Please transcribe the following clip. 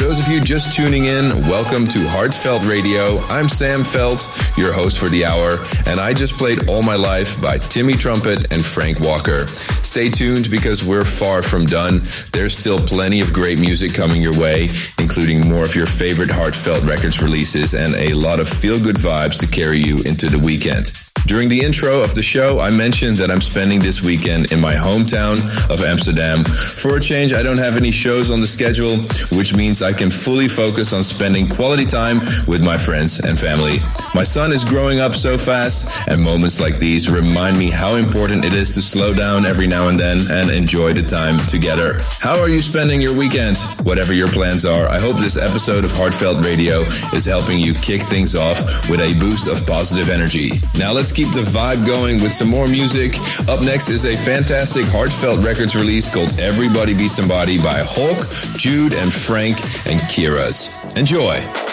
those of you just tuning in, welcome to Heartfelt Radio. I'm Sam Felt, your host for the hour, and I just played All My Life by Timmy Trumpet and Frank Walker. Stay tuned because we're far from done. There's still plenty of great music coming your way, including more of your favorite Heartfelt Records releases and a lot of feel-good vibes to carry you into the weekend. During the intro of the show, I mentioned that I'm spending this weekend in my hometown of Amsterdam. For a change, I don't have any shows on the schedule, which means I can fully focus on spending quality time with my friends and family. My son is growing up so fast, and moments like these remind me how important it is to slow down every now and then and enjoy the time together. How are you spending your weekend? Whatever your plans are, I hope this episode of Heartfelt Radio is helping you kick things off with a boost of positive energy. Now let's keep the vibe going with some more music. Up next is a fantastic Heartfelt Records release called Everybody Be Somebody by Hulk, Jude, and Frank and Kiras. Enjoy!